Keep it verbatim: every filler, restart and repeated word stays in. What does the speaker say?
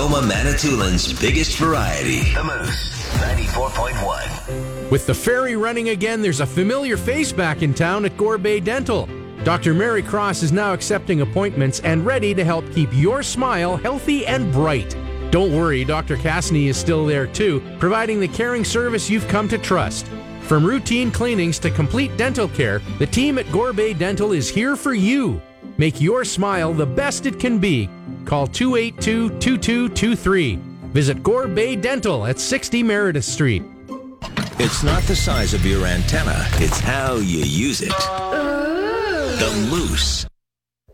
Tacoma Manitoulин's biggest variety. The Moose, ninety-four point one. With the ferry running again, there's a familiar face back in town at Gore Bay Dental. Doctor Mary Cross is now accepting appointments and ready to help keep your smile healthy and bright. Don't worry, Doctor Cassidy is still there too, providing the caring service you've come to trust. From routine cleanings to complete dental care, the team at Gore Bay Dental is here for you. Make your smile the best it can be. Call two eight two, two two two three. Visit Gore Bay Dental at sixty Meredith Street. It's not the size of your antenna, it's how you use it. The Moose.